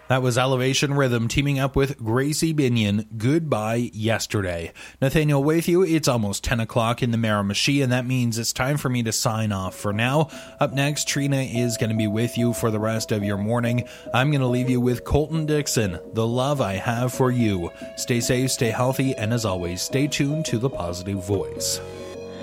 That was Elevation Rhythm teaming up with Gracie Binion, Goodbye Yesterday. Nathaniel with you. It's almost 10 o'clock in the Miramichi, and that means it's time for me to sign off for now. Up next, Trina is going to be with you for the rest of your morning. I'm going to leave you with Colton Dixon, The Love I Have for You. Stay safe, stay healthy, and as always, stay tuned to The Positive Voice.